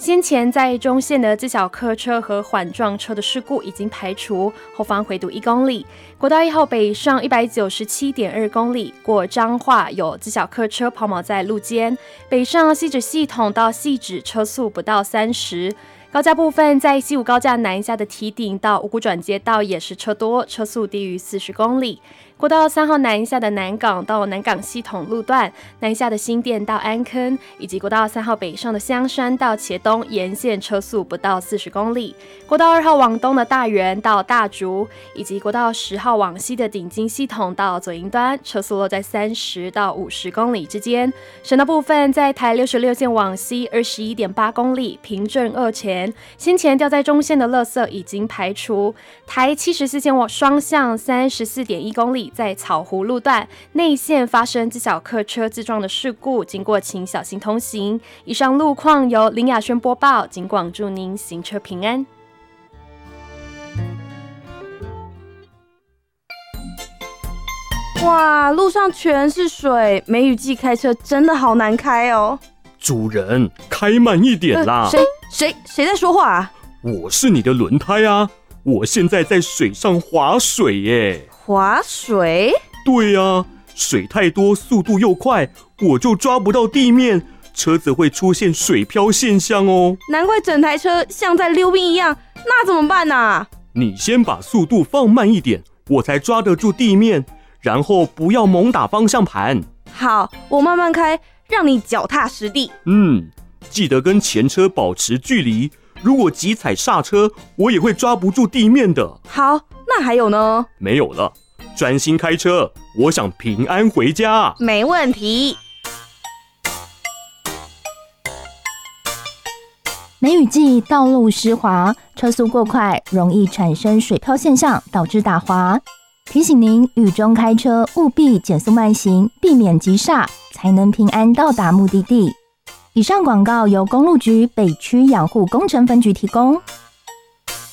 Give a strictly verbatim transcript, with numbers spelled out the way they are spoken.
先前在中线的自小客车和缓撞车的事故已经排除，后方回堵一公里。国道一号北上一百九十七点二公里，过彰化有自小客车抛锚在路肩，北上汐止系统到汐止车速不到三十。高架部分在西武高架南下的堤顶到五股转接道也是车多，车速低于四十公里。国道三号南下的南港到南港系统路段，南下的新店到安坑，以及国道三号北上的香山到茄东沿线车速不到四十公里。国道二号往东的大园到大竹，以及国道十号往西的顶金系统到左营端，车速落在三十到五十公里之间。省道部分在台六十六线往西二十一点八公里，平镇二前，先前掉在中线的垃圾已经排除。台七十四线往双向三十四点一公里。在草湖路段内线发生自小客车自撞的事故，经过请小心通行。以上路况由林雅轩播报，警广祝您行车平安。 哇，路上全是水，梅雨季开车真的好难开哦。 主人，开慢一点啦！ 谁谁谁在说话啊？ 我是你的轮胎啊！我现在在水上划水耶。 划水？ 对啊，水太多，速度又快，我就抓不到地面，车子会出现水漂现象哦。 难怪整台车像在溜冰一样，那怎么办啊？ 你先把速度放慢一点，我才抓得住地面，然后不要猛打方向盘。 好，我慢慢开，让你脚踏实地。 嗯，记得跟前车保持距离，如果急踩刹车，我也会抓不住地面的。 好，那还有呢？ 没有了，专心开车，我想平安回家。 没问题。 梅雨季道路湿滑，车速过快容易产生水漂现象，导致打滑。提醒您，雨中开车务必减速慢行，避免急刹，才能平安到达目的地。以上广告由公路局北区养护工程分局提供。